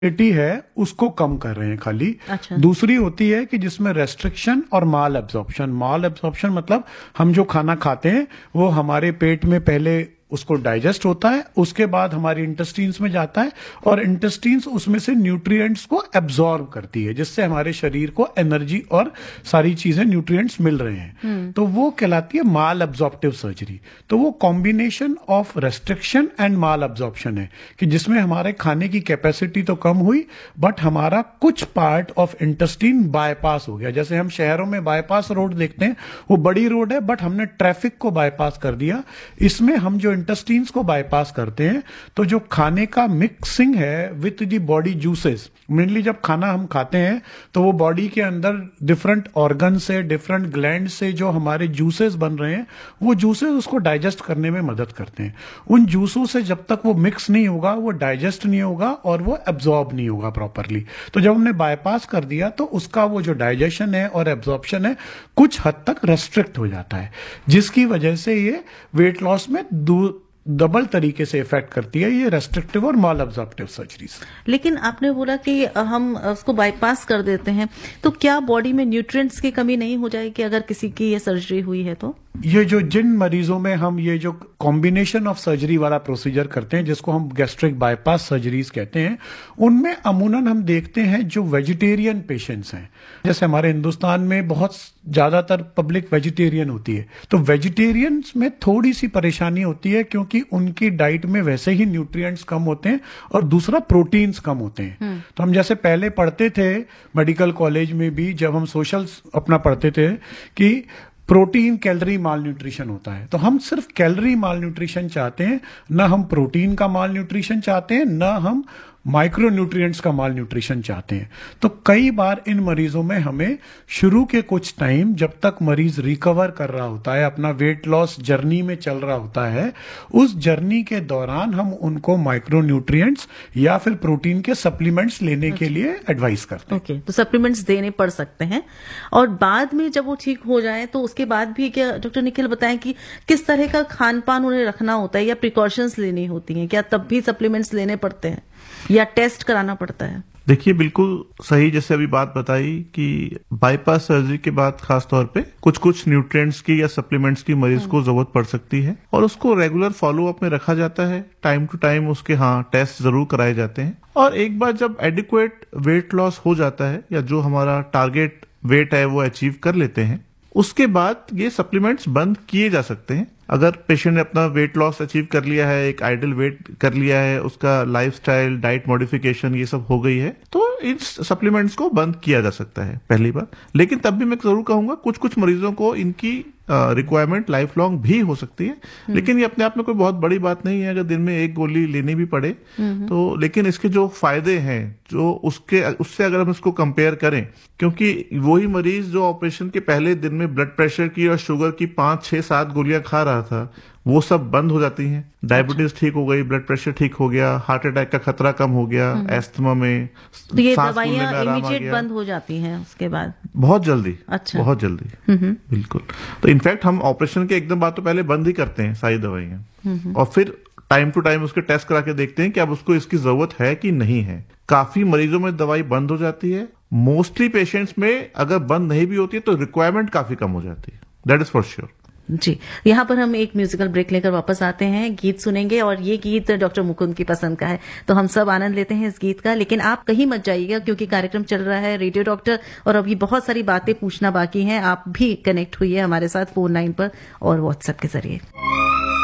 है उसको कम कर रहे हैं खाली। अच्छा। दूसरी होती है कि जिसमें रेस्ट्रिक्शन और माल एब्जॉर्प्शन मतलब हम जो खाना खाते हैं वो हमारे पेट में पहले उसको डाइजेस्ट होता है, उसके बाद हमारी इंटेस्टाइन्स में जाता है और इंटेस्टाइन्स उसमें से न्यूट्रिएंट्स को एब्जॉर्ब करती है, जिससे हमारे शरीर को एनर्जी और सारी चीजें न्यूट्रिएंट्स मिल रहे हैं। तो वो कहलाती है माल एब्जॉर्प्टिव सर्जरी। तो वो combination of restriction and mall absorption है कि जिसमें हमारे खाने की कैपेसिटी तो कम हुई बट हमारा कुछ पार्ट ऑफ इंटेस्टाइन बाईपास हो गया। जैसे हम शहरों में बाईपास रोड देखते हैं, वो बड़ी रोड है बट हमने ट्रैफिक को बाईपास कर दिया। इसमें हम जो इंटेस्टाइन्स को बाईपास करते हैं तो जो खाने का मिक्सिंग है with the body juices, mainly जब खाना हम खाते हैं तो वो बॉडी के अंदर डिफरेंट ऑर्गन से, डिफरेंट ग्लैंड से जो हमारे जूसेस बन रहे हैं वो जूसेस उसको डाइजेस्ट करने में मदद करते हैं। उन जूसों से जब तक वो मिक्स नहीं होगा वो डाइजेस्ट नहीं होगा और वो एब्जॉर्ब नहीं होगा प्रॉपरली। तो जब हमने बाईपास कर दिया तो उसका वो जो डाइजेशन है और एब्जॉर्प्शन है कुछ हद तक रेस्ट्रिक्ट हो जाता है, जिसकी वजह से ये वेट लॉस में डबल तरीके से इफेक्ट करती है ये रेस्ट्रिक्टिव और माल एब्जॉर्प्टिव सर्जरीज। लेकिन आपने बोला कि हम उसको बाईपास कर देते हैं, तो क्या बॉडी में न्यूट्रिएंट्स की कमी नहीं हो जाएगी अगर किसी की ये सर्जरी हुई है तो? ये जो जिन मरीजों में हम ये जो कॉम्बिनेशन ऑफ सर्जरी वाला प्रोसीजर करते हैं जिसको हम गैस्ट्रिक बाईपास सर्जरीज कहते हैं, उनमें अमूनन हम देखते हैं जो वेजिटेरियन पेशेंट्स हैं, जैसे हमारे हिंदुस्तान में बहुत ज्यादातर पब्लिक वेजिटेरियन होती है, तो वेजिटेरियंस में थोड़ी सी परेशानी होती है क्योंकि उनकी डाइट में वैसे ही न्यूट्रिएंट्स कम होते हैं और दूसरा प्रोटीन्स कम होते हैं। तो हम जैसे पहले पढ़ते थे मेडिकल कॉलेज में भी जब हम सोशल अपना पढ़ते थे कि प्रोटीन कैलोरी माल न्यूट्रिशन होता है, तो हम सिर्फ कैलोरी माल न्यूट्रिशन चाहते हैं, ना हम प्रोटीन का माल न्यूट्रिशन चाहते हैं, ना हम माइक्रो न्यूट्रिएंट्स का माल न्यूट्रिशन चाहते हैं। तो कई बार इन मरीजों में हमें शुरू के कुछ टाइम जब तक मरीज रिकवर कर रहा होता है, अपना वेट लॉस जर्नी में चल रहा होता है, उस जर्नी के दौरान हम उनको माइक्रो न्यूट्रिएंट्स या फिर प्रोटीन के सप्लीमेंट्स लेने के लिए एडवाइस करते हैं। ओके, तो सप्लीमेंट्स देने पड़ सकते हैं। और बाद में जब वो ठीक हो जाए तो उसके बाद भी क्या डॉक्टर निखिल बताएं कि किस तरह का खान पान उन्हें रखना होता है या प्रिकॉशंस लेनी होती हैं? क्या तब भी सप्लीमेंट्स लेने पड़ते हैं या टेस्ट कराना पड़ता है? देखिए, बिल्कुल सही जैसे अभी बात बताई कि बाईपास सर्जरी के बाद खास तौर पे कुछ कुछ न्यूट्रिएंट्स की या सप्लीमेंट्स की मरीज को जरूरत पड़ सकती है और उसको रेगुलर फॉलो अप में रखा जाता है। टाइम टू टाइम उसके टेस्ट जरूर कराए जाते हैं और एक बार जब एडिक्वेट वेट लॉस हो जाता है या जो हमारा टारगेट वेट है वो अचीव कर लेते हैं, उसके बाद ये सप्लीमेंट्स बंद किए जा सकते हैं। अगर पेशेंट ने अपना वेट लॉस अचीव कर लिया है, एक आइडियल वेट कर लिया है, उसका लाइफस्टाइल, डाइट मॉडिफिकेशन ये सब हो गई है, तो इन सप्लीमेंट्स को बंद किया जा सकता है पहली बार। लेकिन तब भी मैं जरूर कहूंगा कुछ कुछ मरीजों को इनकी रिक्वायरमेंट लाइफ लॉन्ग भी हो सकती है, लेकिन ये अपने आप में कोई बहुत बड़ी बात नहीं है अगर दिन में एक गोली लेनी भी पड़े तो। लेकिन इसके जो फायदे हैं जो उससे अगर हम इसको कंपेयर करें, क्योंकि वही मरीज जो ऑपरेशन के पहले दिन में ब्लड प्रेशर की और शुगर की 5, 6, 7 गोलियां खा रहा था, वो सब बंद हो जाती हैं। डायबिटीज ठीक हो गई, ब्लड प्रेशर ठीक हो गया, हार्ट अटैक का खतरा कम हो गया, एस्थमा में, तो ये सांस फूलने दवाइयां में आराम आ इमीडिएट गया। बंद हो जाती हैं उसके बाद? बहुत जल्दी। अच्छा। बहुत जल्दी। बिल्कुल। तो इनफैक्ट हम ऑपरेशन के एकदम बाद तो पहले बंद ही करते हैं सारी दवाइयां और फिर टाइम टू टाइम उसके टेस्ट करा के देखते हैं कि अब उसको इसकी जरूरत है कि नहीं है। काफी मरीजों में दवाई बंद हो जाती है, मोस्टली पेशेंट्स में अगर बंद नहीं भी होती है तो रिक्वायरमेंट काफी कम हो जाती है, दैट इज फॉर श्योर। जी, यहाँ पर हम एक म्यूजिकल ब्रेक लेकर वापस आते हैं, गीत सुनेंगे और ये गीत डॉक्टर मुकुंद की पसंद का है, तो हम सब आनंद लेते हैं इस गीत का। लेकिन आप कहीं मत जाइएगा क्योंकि कार्यक्रम चल रहा है रेडियो डॉक्टर और अभी बहुत सारी बातें पूछना बाकी हैं। आप भी कनेक्ट हुई है हमारे साथ फोन लाइन पर और व्हाट्सएप के जरिए।